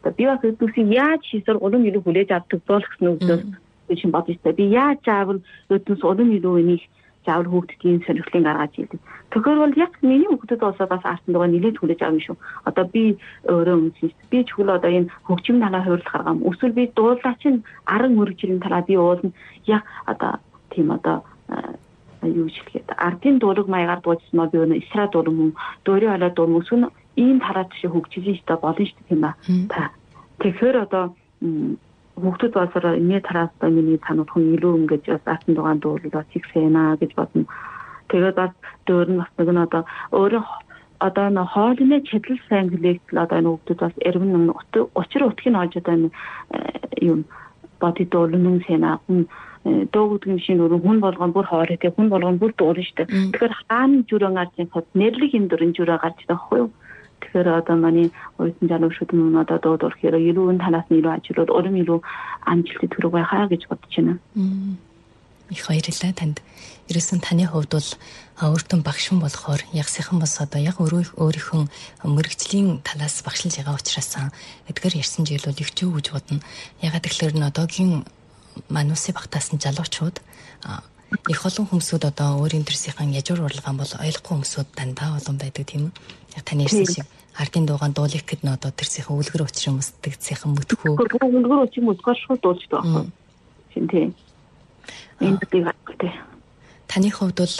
шүү. Би бас өдөөсөө яаж хийсээр улам илүү хүлээж авдаг бол гэсэн үгдээр би чинь бодож байна. Би яаж заавал өдөөс улам илүү энийг заавал хүүхдийн сонирхлын гаргаж ийлээ. Тэгэхээр бол яг миний хүүхдэд бас арсан дугаар нэлээд хүлээж авна шүү. Одоо би өөрөө үнсэн. Би ч хөл одоо энэ хөгжим талаа хөвөрлөх арга юм. Эсвэл би дуулаа чинь 10 мөрөжлийн талаа би уулна. Яг одоо тийм одоо юу жилгээд ардын дуулаг маягаар дуужсан би өнө эсрэг дуулаг юм. Дөөрийн хоолой дуулаг өсвөн ийм тараад шиг хөгжиж штэ болно штэ тийм ба. Тэгэхээр одоо хүүхдүүд басараа энэ тараастай миний танууд хүн илүү ингэж бас артын дугаан дуулаад чигсэнаа гэж бодно. Тэгээд бас дөөр нь бас нэг нь одоо өөрөө одоо н хоолны чадал сайн хэлээл одоо энэ хүүхдүүд бас эргэн учир утгыг олж одоо энэ юм боди дуулын сэнаа хүн дуугдгийн шин өрөө хүн болгон бүр хоорой тэг хүн болгон бүр дуурна штэ. Тэгэхээр хаана жүрэн гарч юм нэрлэг юм дөрөн жүрэ гарч байгаа байхгүй юу? Тэгэхээр одоо манай уйсан залуучууд нь одоо дуудвал хэрэг илүү талаас нь илүү ажиглаад урам илүү амжилттай төрөг байхаа гэж бодож байна. Их баярлалаа танд. Ерөөсөн таны хувьд бол өөртөө багшин болохоор ягсынхан бас одоо яг өөрийнхөө мэрэгжлийн талаас багшлж байгаа учраас эдгээр ярьсан жил бол их чөө гэж бодно. Ягаад гэвэл н одоогийн манусын багтаас нь залуучууд их олон хүмүүсүүд одоо өөрийн төрсийн яжуур урлагаан бол ойлгохгүй хүмүүсүүд дандаа олон байдаг тийм үү? Яг таны ярьсан шиг ардын дуугаан дуулах гэд нь одоо төрсийн үлгэр учрын мөсдөгцийн мөтгөө. Үлгэр учрын мөтгөөшгүй дуулж байгаа байхгүй. Шин тийм. Энд би гайхалтай. Таны хувьд бол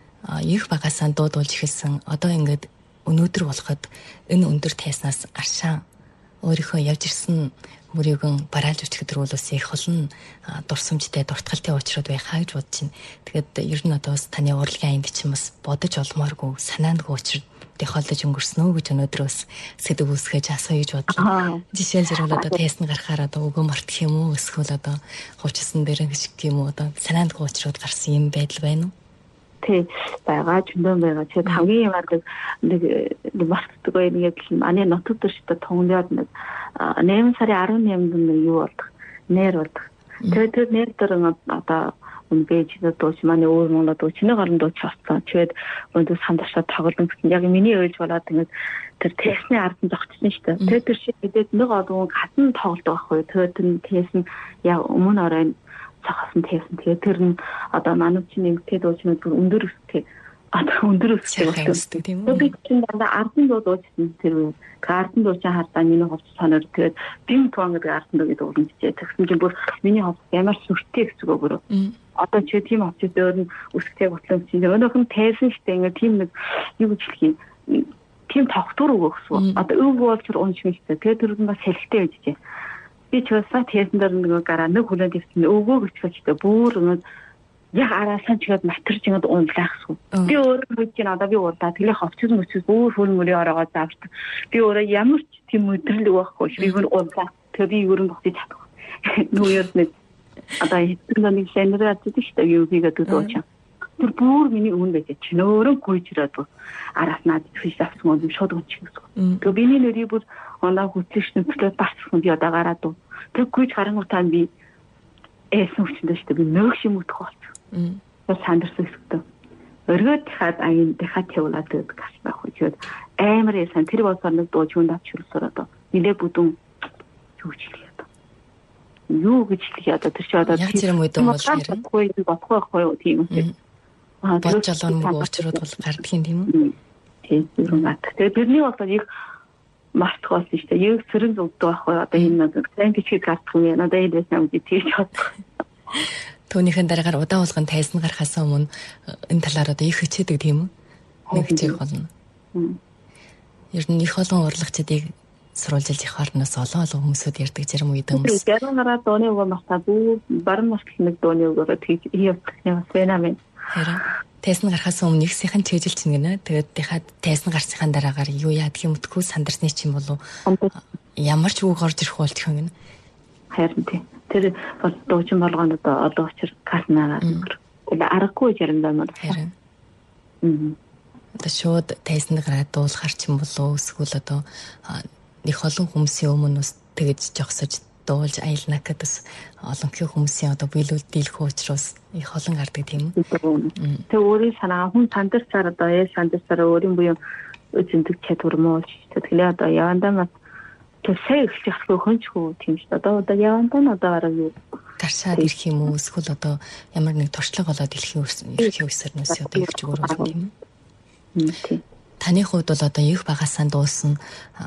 их багасаа дуудуулж эхэлсэн. Одоо ингээд өнөөдөр болоход энэ өндөр тайснаас аршаа өөрийнхөө явж ирсэн мөрийгөн бараалж өчгөд рүүлээс их олон дурсамжтай дуртгалтай уучрууд байхаа гэж бодож байна. Тэгээд ер нь одоо бас таны урлагийн аянд чинь бас бодож олмооргүй санаандгүй учир тохиолдож өнгөрсөн үү гэж өнөөдрөөс сэдв үүсгэж асууя гэж бодлоо. Жишээл зэрэг одоо тест нь гарахаар одоо өгөө мартах юм уу эсвэл одоо хувьчсан дээр гэх юм уу одоо санаандгүй уучрууд гарсан юм байдал байна уу? Тий байгаа чөндөн байгаа. Тэгээд хамгийн юм ардаг нэг мартдаг байх юм. Аны нотод төштэй тонлоод нэг 8 сарын 18-нд нэг юу болдог. Нэр болдог. Тэгээд тэр нэр дээр одоо бэжд дууч манай өөр Монгол дууч нэг орон дууч авсан. Тэгээд өндөр сандаршаа тоглоом гэсэн. Яг миний ээлж болоод тэгээд тэр тестний ард нь зогтсон шүү дээ. Тэгээд тэр шиг хэдээд нэг одон хатан тоглодог байхгүй. Тэгээд тэр тест нь яг өмнө оройн цахасан тест. Тэгээд тэр нь одоо манай чинь эмгтэй дуучнууд өндөр өстэй. Одоо өндөр өстэй болдог тийм үү? Би чинь дандаа ардын дуу дуучсан тэр ардын дуучаа хардаа миний хувьд санаар тэгээд бим туан гэдэг ардын дуу гэдэг уламжтэй. Тэгсэн чинь бүр миний хувьд ямар сүртэй гэсэн үг өөрөө. Одоо чи тийм очиж өөр нь өсгтэй ботлоо чинь өнөөх нь тайсан штэ ингээ тийм нэг юу гэж хэлэх юм тийм тогтвор өгөх гэсэн. Одоо өв болж унших штэ тэгээд тэр нь бас сэлхтэй байж. Би ч басаа тайсан дээр нэг гараа нэг хүлэн дэвсэн өвгөө гэчихтэй бүр нэг яг араасан чигэд матэрч ингээд унлах гэсэн. Би өөрөө мэдэж одоо би удаа тэлэх овчсон мөчс бүр хөл мөрийн ороогоо заавч би өөрөө ямар ч тийм өдрөлөг байхгүй би өөр унлаа. Тэгээд би өөрөө бохиж чадах. Нүгээр нэг одоо хэдэн нэг сэнрээд тийштэй юу хийгээд дууч. Тэр бүр миний үн байж чинь өөрөө гүйжрээд араснаа фиш авсан юм шууд унчих гэсэн. Тэгээд биний нэрийг бүр оноо хүчлэгчний төлөө бассан би одоо гараад дуу. Тэр гүйж харангуйтаа би эсэн хүчтэй шүү дээ би нөөх юм утгах болсон. Тэр сандарсан хэсэгтэй. Өргөд хаад аян дахиад явуулаад гэдэг гаш байх үгээд амар ясан тэр болсоор нэг дууж хүнд авчирсаар одоо нилээ бүдүүн зүгчлээ. Юу гэж хэлээ одоо тэр чи одоо яг зэрэг үедэн бол хэрэг бодохгүй байхгүй юу тийм үү. Болж алуун нэг уучрууд бол гардаг юм тийм үү? Тийм юм байна. Тэгээ тэрний бол их мартах болсон шүү дээ. Яг сэрэг зүгдэг байхгүй одоо энэ нэг сайн гिचгэд гардаг юм яа. Одоо энэ дэс юм тийж бодох. Түүнийхэн дараагаар удаа болгон тайзан гарахаас өмнө энэ талаар одоо их хичээдэг тийм үү? Нэг хичээх болно. Ер нь их олон урлагчдыг сурвалжилж их орноос олон хүмүүсүүд ярьдаг зарим үед хүмүүс. Яруу нараа дууны өгөө мартаа бүү баруун мартал нэг дууны өгөөрөө тгийж явах юм байна мэн. Харин тайзан гарахаас өмнө нэгсийнхэн чэжилж гинэ. Тэгээд дахиад тайзан гарсныхаа дараагаар юу яадаг юм утгүй сандарсны чинь болов ямар ч үг орж ирэх болчих юм гинэ. Харин тийм. Тэр бол дуучин болгонд одоо очир каснаа аргагүй заримдаа мөн. Харин. Одоо шууд тайзан гараад дуулахар ч юм болов эсвэл одоо их олон хүмүүсийн өмнө ус тэгж жогсож дуулж аялна гэдэгс олон хүмүүсийн одоо биелүүл дийлэх учраас их олон гардаг тийм үү. Тэг өөрийн санаа хүн сандарсаар одоо сандарсаар өөрийн буюу үзэндэг чадвар муу шүү дээ. Тэгэхээр одоо явандаа мас сая эхлэх хөнчгүй тийм шүү дээ. Одоо явандаа нь одоо арга юу гаршаад ирэх юм уу? Эсвэл одоо ямар нэг туршлага болоод эрхийн үсэрнээс одоо ирж өгөх юм тийм. Таны хувьд бол одоо их багасаа дуусна.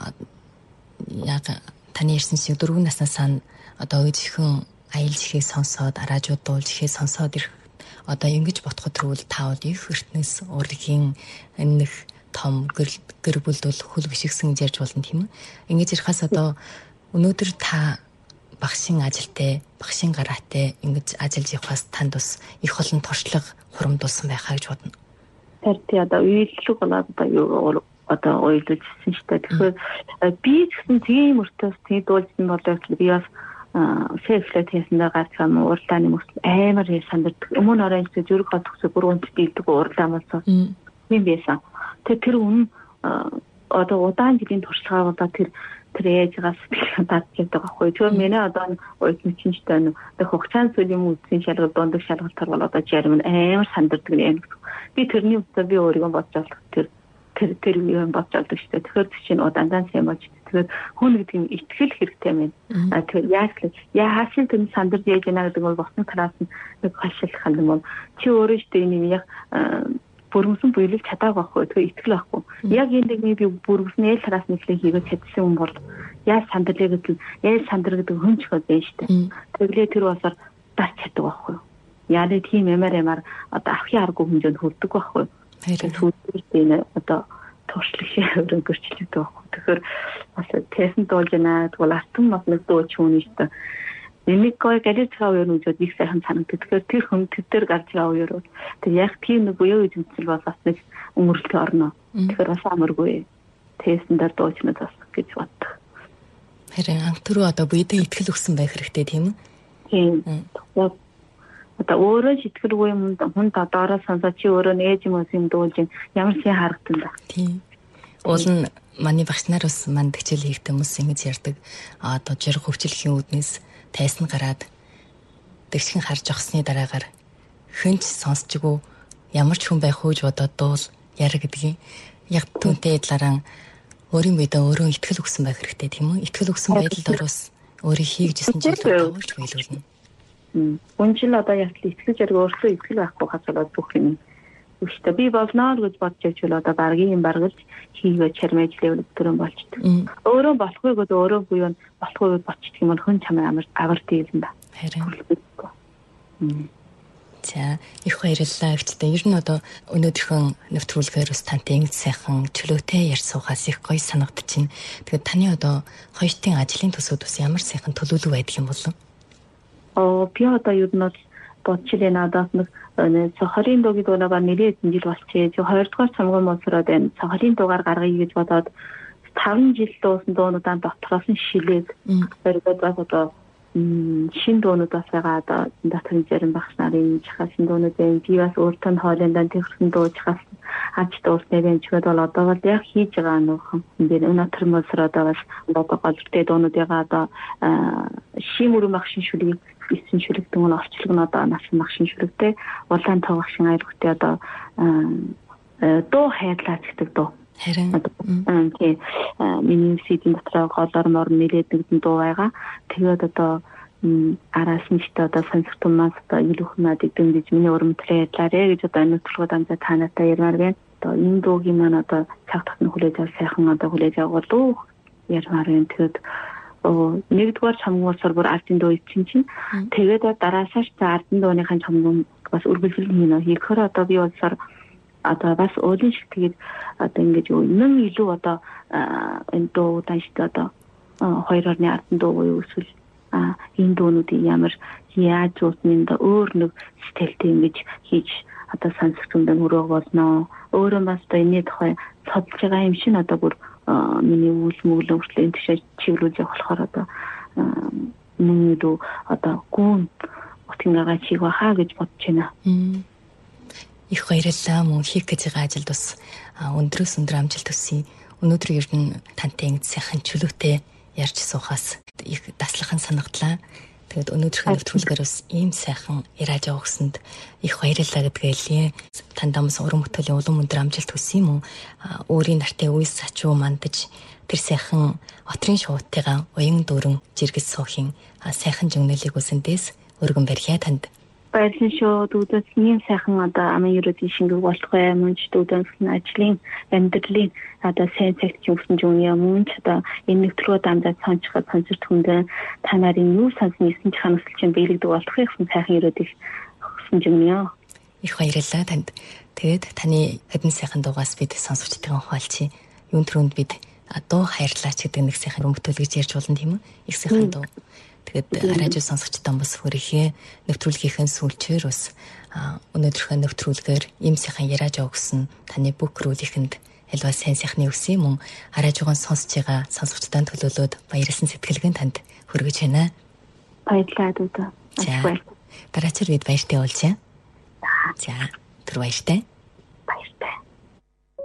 Яг таны ярьсан шиг 4 наснаас одоо өөжихөн аялал жихийг сонсоод араажууд дуулж ихээ сонсоод ирэх одоо ингэж ботход төрүүл таавал их эртнээс урлагийн нэг том гэр бүлд бол хөл гიშгсэн гэж ярьж болно тийм үү? Ингэж ярихаас одоо өнөөдөр та багшийн ажилтай, багшийн гараатай ингэж ажиллаж явахаас танд бас их олон туршлага хурамдуулсан байхаа гэж бодно. Тэр одоо үйлчлэг болоод одоо ойлжсэн шүү дээ. Тэгэхээр би гэсэн тийм өртөөс тийм дуулсан болоод би бас сэфлэт хийсэндээ гарч байгаа уралдааны мөсөл амар сандардаг. Өмнө оройн ч зүрх хотгсоо бүр үнт дийлдэг уралдаамаас юм байсан. Тэр үнэн одоо удаан жилийн туршлагаа одоо тэр ээжгээс дадж байгаа байхгүй. Тэр миний одоо уйлмчинжтэй хугацаанд зүйл юм үтсийн шалгалт дундах шалгалтаар бол одоо жарим амар сандардаг юм. Би тэрний үстэ би өөрийгөө бодож авдаг тэр юм бодож авдаг шүү дээ. Тэгэхээр чинь удаандан сайн болж тэгэхээр хүн гэдэг нь итгэл хэрэгтэй юм. Тэгэхээр яасын тэр сандарч яаж яана гэдэг бол босно тараас нэг хашилах юм бол чи өөрөө шүү дээ энэ яг бүрмсэн бүйлж чадаагүй байхгүй. Тэгэхээр итгэл байхгүй. Яг энэ нэг би бүрмсэн ээл тараас нэглээ хийгээд чадсан юм бол яаж сандлаа гэдэг яаж сандар гэдэг хөнч хөө байна шүү дээ. Тэглээ тэр басаар дарч чаддаг байхгүй. Яа тийм ямар одоо авахын аргагүй хэмжээнд хүрдэг байхгүй. Тэгэхээр одоо туршлага шиг өрөнгөрчлөгдөв байхгүй. Тэгэхээр бас тест дуулж байна. Тэгвэл артын бас нэг дууч хүн шүү дээ. Энийг гой галицгаа уу нүжүүд их сайхан санагддаг. Тэгэхээр тэр хүн тэр гарч байгаа үеэр тэр яг тийм нэг буяа гэж үзэл бол бас нэг өмөрлөлт орно. Тэгэхээр бас амаргүй тестээр дуучнаа бас гэж боддог. Харин анх түрүү одоо биедээ итгэл өгсөн байх хэрэгтэй тийм үү? Тийм. Одоо өөрөө сэтгэлгүй юм хүнд одоороо сонсоо чи өөрөө нээж юм юм дуулж ямар сайн харагдана. Тийм. Уул нь манай багш нар бас мандагчил хийхтэй хүмүүс ингэж ярьдаг. Одоо жирг хөвчлөхийн үүднээс тайсан гараад тэгшхэн харж огсны дараагаар хөнч сонсчгүй ямар ч хүн байх хөөж бодоод дуул яра гэдгийг яг түүнтэй адилаараа өөрийн биедээ өөрөө итгэл өгсөн байх хэрэгтэй тийм үү? Итгэл өгсөн байдалд орос өөрийг хийгжсэн зүйлүүд тавьж биелүүлнэ. Үнжил одоо яг л итгэж яриг өөрсдөө итгэл байхгүй хацаад бүх юм. Үштэй би болно гэж бодож явж одоо баргийн юм баргалж хийгээ чармэж левл төрөн болчдөг. Өөрөө болохгүй гэдэг өөрөө буюу болохгүй гэж болчдөг юм бол хүн чамаа амар дийлэн да. Харин. За их баярлалаа гэжтэй. Ер нь одоо өнөөдрийнхөө нэвтрүүлгээр бас тантай ингэж сайхан чөлөөтэй ярьж суугаас их гоё санагдчихэв. Тэгэхээр таны одоо хоёртын ажлын төсөөд бас ямар сайхан төлөвлөг байдаг юм бол? Би одоо юу нэг бодчихлээ надад нэг цохорын дуугийн дуугаа нэлээд жил болчихээ. 2 дугаар цамгийн болсороод байна. Цохорын дуугаар гаргая гэж бодоод 5 жил дуусан дуунуудаа дотроос нь шилээд өргөд бас одоо шин дуунууд бас байгаа одоо доторын зарим багш нарын жахаа шин дуунууд байна. Би бас өөртөө хоолойндоо тэрхэн дуужхаас аж дуусны бэнчгээд бол одоо бол яг хийж байгаа нөхөн. Энэ өнөөдөр болсороод бас одоо голтой дуунуудыгаа одоо шим өрөө багшин шүлгийг эссэн шүлэгдэн нь орчлог нь одоо нас багшин шүлэгтэй улаан тоо багшин айлгтай одоо дуу хайрлаач гэдэг дуу. Харин тийм миний CD-ийн дотроо голоор мор нэлээд нэгэн дуу байгаа. Тэгээд одоо араас нь ч одоо сонсогдмаас одоо илүү хэмээд идэмдэж миний өрөмтлээ ядлаарэ гэж одоо өнөтргүүд амжаа танаатай ярмаар байна. Одоо энэ дуугийн маань одоо цаг татны хүлээж авах сайхан одоо хүлээж авах дуу ярмаар байна. Тэгээд нэгдүгээр чамгуусар бүр ардын дуу чинь тэгээд дараасаа ч ардын дууныхаа чамгуун бас үргэлжлэл хийхээр одоо би болсоор одоо бас уулын шиг тэгээд одоо ингэж нэн илүү одоо энэ дуудаа шүү одоо 2-ны ардын дуу буюу эсвэл энэ дуунуудын ямар яаж уутны өөр нэг стилтэй ингэж хийж одоо сонсогдсон өрөө болно. Өөрөө бас одоо энэ тухай цодж байгаа юм шиг одоо бүр миний үйл мөглөө хүртэл энэ чиглүүлж явах болохоор одоо нүдөө одоо гүн утгингаа чиг баха гэж бодож байна. Их баярлалаа мөн хийх гэж байгаа ажилд бас өндрөөс өндөр амжилт хүсье. Өнөөдөр ер нь тантай ингэ сайхан чөлөөтэй ярьж суухаас их даслахын санагдлаа. Тэгээд өнөөдрийн нэвтрүүлгээр бас ийм сайхан яриаж явах гэсэнд их баярлалаа гэдгээ хэлье. Тандаа бас уран бүтээлийн улам өндөр амжилт хүсье мөн өөрийн нартай үе сачуу мандаж тэр сайхан отрын шууттайгаа уян дүүрэн жиргэж суухын сайхан жигнэлийг үлсэндээс өргөн барья танд. Баярлалаа шүү. Дүүдээс ийм сайхан одоо амын ерөөдийн шингэг болохгүй мөнч дүүдээс ажлын амьдралын одоо сайн цагт юмсан жүний мөнч одоо энэ нэвтрүүлэг дамжаад сонцоход концерт хүндэн та нарын юу сонсон эсэнч ханасл чинь биелэгдэг болохгүй гэсэн сайхан ерөөдийг өгсөн жүний. Их баярлалаа танд. Тэгээд таны хэдэн сайхан дуугаас бид сонсогчдын хуалчи юун төрөнд бид дуу хайрлаач гэдэг нэг сайхан өмгтөл гэж ярьж болно тийм үү? Их сайхан дуу. Тэгээд радио сонсогчдоо бас хүрээхээ нэвтрүүлгийнхээ сүүлчээр бас өнөөдрийнхөө нэвтрүүлгээр ийм сайхан яриаж өгсөн таны бүх рүүлийнхэнд альва сайн сайхны өсөй мөн радиогоон сонсож байгаа сонсогчдын төлөөлөөд баярлсан сэтгэлгэн танд хүргэж байна. Баярлалаа дүү. За. Дараачаар бид баяртай уулзъя. За, түр баяртай.